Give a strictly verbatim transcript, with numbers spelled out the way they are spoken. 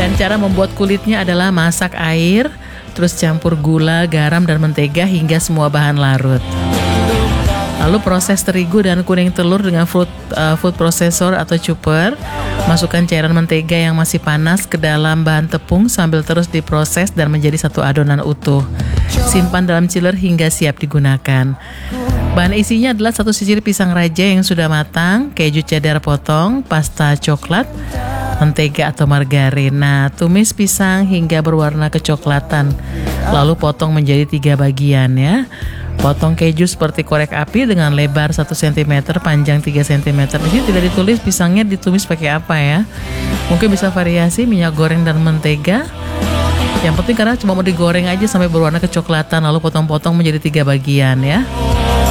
Dan cara membuat kulitnya adalah masak air, terus campur gula, garam, dan mentega hingga semua bahan larut. Lalu proses terigu dan kuning telur dengan food, uh, food processor atau chopper. Masukkan cairan mentega yang masih panas ke dalam bahan tepung sambil terus diproses dan menjadi satu adonan utuh. Simpan dalam chiller hingga siap digunakan. Bahan isinya adalah satu sisir pisang raja yang sudah matang, keju cheddar potong, pasta coklat, mentega atau margarin. Nah, tumis pisang hingga berwarna kecoklatan. Lalu potong menjadi tiga bagian ya. Potong keju seperti korek api dengan lebar satu sentimeter, panjang tiga sentimeter. Di sini tidak ditulis pisangnya ditumis pakai apa ya. Mungkin bisa variasi minyak goreng dan mentega. Yang penting karena cuma mau digoreng aja sampai berwarna kecoklatan, lalu potong-potong menjadi tiga bagian ya.